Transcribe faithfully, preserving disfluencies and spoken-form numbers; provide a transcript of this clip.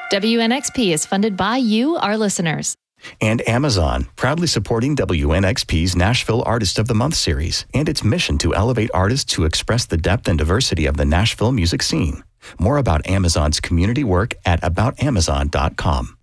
W N X P is funded by you, our listeners. And Amazon, proudly supporting W N X P's Nashville Artist of the Month series and its mission to elevate artists who express the depth and diversity of the Nashville music scene. More about Amazon's community work at about amazon dot com.